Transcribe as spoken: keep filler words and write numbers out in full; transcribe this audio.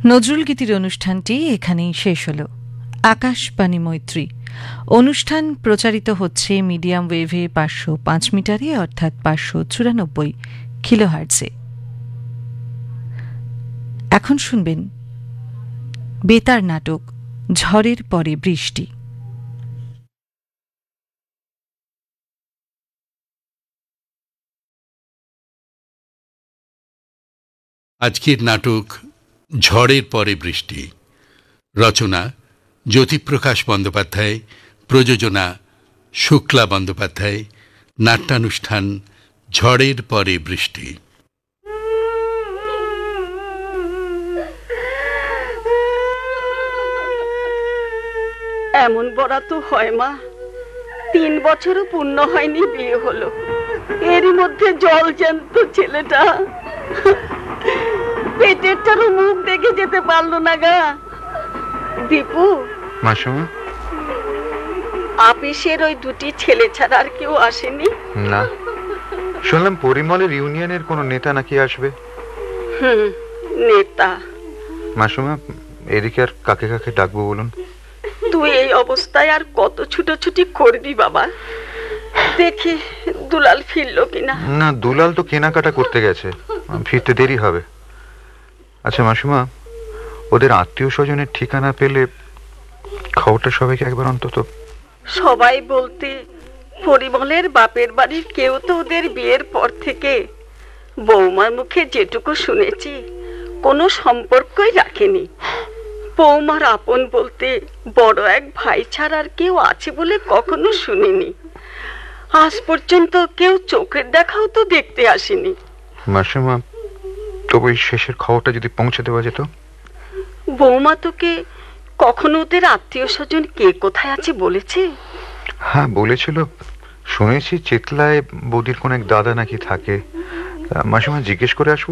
নজরুল গীতির অনুষ্ঠানটি এখানেই শেষ হল। আকাশবাণী মৈত্রী অনুষ্ঠান প্রচারিত হচ্ছে মিডিয়াম ওয়েভে পাঁচশো পাঁচ মিটারে অর্থাৎ পাঁচশো চুরানব্বই কিলোহার্টজে। এখন শুনবেন বেতার নাটক ঝড়ের পরে বৃষ্টি। আজকের নাটক ঝড়ের পরে বৃষ্টি। রচনা জ্যোতিপ্রকাশ বন্দ্যোপাধ্যায়, প্রযোজনা শুক্লা বন্দ্যোপাধ্যায়, নাট্যানুষ্ঠান ঝড়ের পরে বৃষ্টি। এমন বড়া তো হয় মা, তিন বছরও পূর্ণ হয়নি বিয়ে হলো, এরই মধ্যে জল জ্যান্ত ছেলেটা পেটেরটারও মুখ দেখে যেতে পারলো না গা। দীপু মাসিমা, আপিসের ওই দুটি ছেলে ছাড়া আর কেউ আসেনি? না, শুনলাম পরিমলের ইউনিয়নের কোনো নেতা নাকি আসবে। হুম, নেতা। মাসিমা, এদিকে আর কাকে কাকে ডাকবো বলুন? তুই এই অবস্থায় আর কত ছুটোছুটি করবি বাবা? দেখি দুলাল ফিরলো কিনা। না, দুলাল তো কেনাকাটা করতে গেছে, ফিরতে দেরি হবে। আচ্ছা মাসিমা, ওদের আত্মীয় স্বজনের ঠিকানা পেলে খবরটা সবাইকে একবার অন্তত। সবাই বলতে পরিমলের বাপের বাড়ির কেউ তো ওদের বিয়ের পর থেকে বৌমার মুখে যেটুকু শুনেছি কোনো সম্পর্কই রাখেনি। বৌমার আপন বলতে বড় এক ভাই ছাড়া আর কেউ আছে বলে কখনো শুনিনি। আজ পর্যন্ত কেউ চোখের দেখাও তো দেখতে আসেনি। মাসিমা, তবু এই শেষের খবরটা যদি পৌঁছে দেওয়া যেত। বৌমা তোকে কখনো ওদের আত্মীয় স্বজন কে কোথায় আছে বলেছে? হ্যাঁ বলেছিল, শুনেছি চিতলায় বৌদির কোন এক দাদা নাকি থাকে। মাসিমা জিজ্ঞেস করে আসবো।